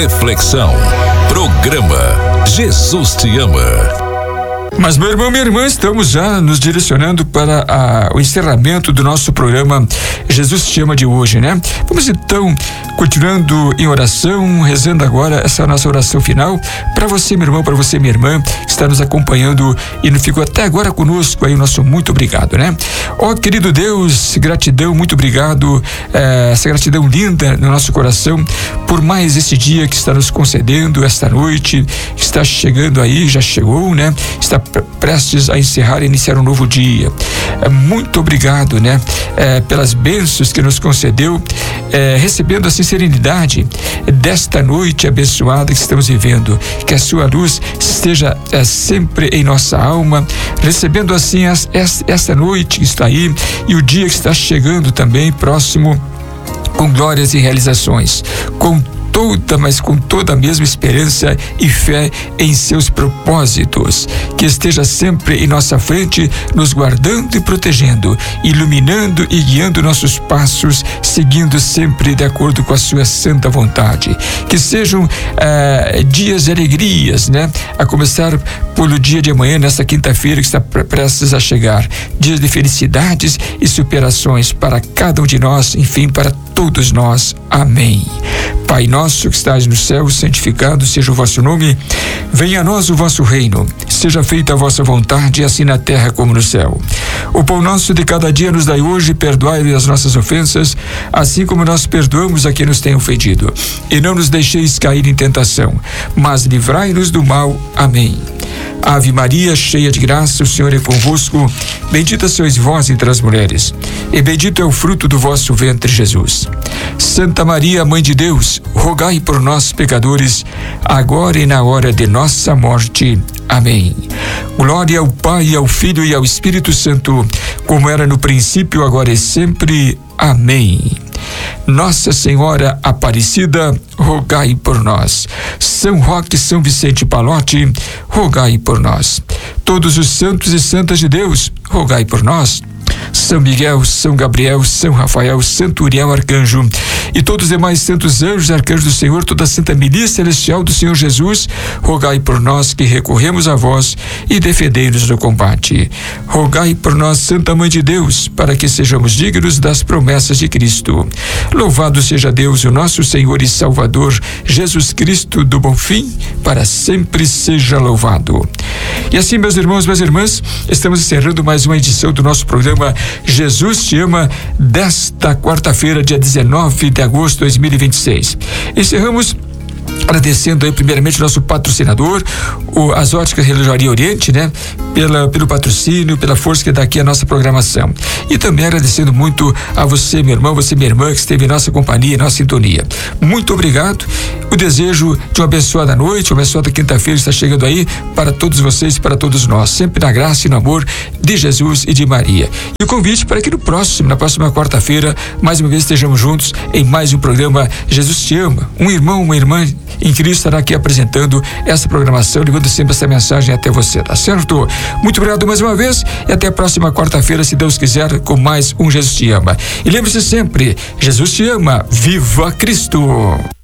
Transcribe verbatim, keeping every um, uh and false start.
Reflexão. Programa Jesus Te Ama. Mas, meu irmão, minha irmã, estamos já nos direcionando para a, o encerramento do nosso programa Jesus Te Ama de hoje, né? Vamos então, continuando em oração, rezando agora essa nossa oração final para você, meu irmão, para você, minha irmã, que está nos acompanhando e não ficou até agora conosco aí, o nosso muito obrigado, né? Ó, querido Deus, gratidão, muito obrigado, é, essa gratidão linda no nosso coração por mais esse dia que está nos concedendo, esta noite, que está chegando aí, já chegou, né? Está prestes a encerrar e iniciar um novo dia. É, muito obrigado, né? É, pelas bênçãos que nos concedeu, é, recebendo assim serenidade desta noite abençoada que estamos vivendo. Que a sua luz esteja é, sempre em nossa alma, recebendo assim as, essa, essa noite que está aí e o dia que está chegando também próximo, com glórias e realizações, com toda, mas com toda a mesma esperança e fé em seus propósitos, que esteja sempre em nossa frente, nos guardando e protegendo, iluminando e guiando nossos passos, seguindo sempre de acordo com a sua santa vontade. Que sejam eh, dias de alegrias, né? A começar pelo dia de amanhã, nessa quinta-feira que está prestes a chegar. Dias de felicidades e superações para cada um de nós, enfim, para todos nós. Amém. Pai nosso que estás no céu, santificado seja o vosso nome. Venha a nós o vosso reino. Seja feita a vossa vontade, assim na terra como no céu. O pão nosso de cada dia nos dai hoje, perdoai as nossas ofensas, assim como nós perdoamos a quem nos tem ofendido. E não nos deixeis cair em tentação, mas livrai-nos do mal. Amém. Ave Maria, cheia de graça, o Senhor é convosco. Bendita sois vós entre as mulheres, e bendito é o fruto do vosso ventre, Jesus. Santa Maria, Mãe de Deus, rogai por nós, pecadores, agora e na hora de nossa morte. Amém. Glória ao Pai, ao Filho e ao Espírito Santo, como era no princípio, agora e sempre. Amém. Nossa Senhora Aparecida, rogai por nós. São Roque, São Vicente Palote, rogai por nós. Todos os santos e santas de Deus, rogai por nós. São Miguel, São Gabriel, São Rafael, Santo Uriel, Arcanjo, e todos os demais santos anjos e arcanjos do Senhor, toda a santa milícia celestial do Senhor Jesus, rogai por nós que recorremos a vós e defendei-nos no combate. Rogai por nós, Santa Mãe de Deus, para que sejamos dignos das promessas de Cristo. Louvado seja Deus, o nosso Senhor e Salvador, Jesus Cristo do Bonfim, para sempre seja louvado. E assim, meus irmãos, minhas irmãs, estamos encerrando mais uma edição do nosso programa Jesus Te Ama, desta quarta-feira, dia dezenove de agosto de dois mil e vinte e seis. Encerramos agradecendo aí primeiramente o nosso patrocinador, o, as Óticas Relojaria Oriente, né? Pela, pelo patrocínio, pela força que dá aqui a nossa programação. E também agradecendo muito a você, meu irmão, você, minha irmã, que esteve em nossa companhia, em nossa sintonia. Muito obrigado. O desejo de uma abençoada noite, uma abençoada quinta-feira está chegando aí para todos vocês e para todos nós, sempre na graça e no amor de Jesus e de Maria. E o convite para que no próximo, na próxima quarta-feira, mais uma vez estejamos juntos em mais um programa Jesus Te Ama. Um irmão, uma irmã em Cristo estará aqui apresentando essa programação, levando sempre essa mensagem até você, tá certo? Muito obrigado mais uma vez e até a próxima quarta-feira, se Deus quiser, com mais um Jesus Te Ama. E lembre-se sempre, Jesus te ama, viva Cristo!